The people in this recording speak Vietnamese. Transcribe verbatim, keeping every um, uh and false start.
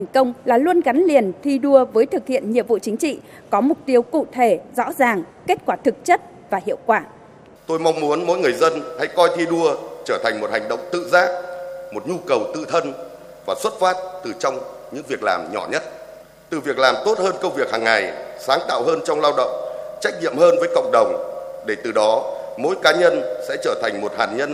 Thành công là luôn gắn liền thi đua với thực hiện nhiệm vụ chính trị, có mục tiêu cụ thể, rõ ràng, kết quả thực chất và hiệu quả. Tôi mong muốn mỗi người dân hãy coi thi đua trở thành một hành động tự giác, một nhu cầu tự thân và xuất phát từ trong những việc làm nhỏ nhất. Từ việc làm tốt hơn công việc hàng ngày, sáng tạo hơn trong lao động, trách nhiệm hơn với cộng đồng, để từ đó mỗi cá nhân sẽ trở thành một hạt nhân